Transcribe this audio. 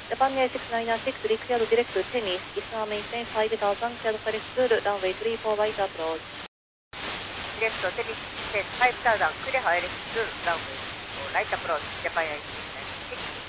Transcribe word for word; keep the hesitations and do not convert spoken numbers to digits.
Japan Air six nine six, required direct to Tennis, Islam maintain five thousand, cleared for school, runway three four right approach. Direct to Tennis, five thousand, clear for school, runway three four right approach, Japan Air